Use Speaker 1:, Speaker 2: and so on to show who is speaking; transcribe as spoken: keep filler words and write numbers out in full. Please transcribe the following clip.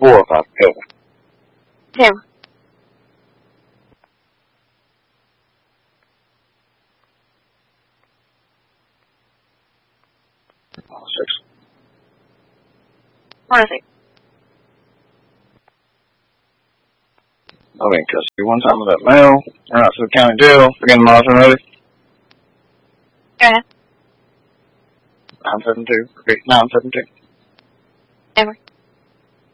Speaker 1: four or five. Go.
Speaker 2: Two.
Speaker 1: Six.
Speaker 2: One six.
Speaker 1: I'll be in custody one time with that male. Run out to the county jail. Begin the monitoring ready.
Speaker 2: Go ahead.
Speaker 1: nine seven two. Repeat. nine seven two.
Speaker 2: Over.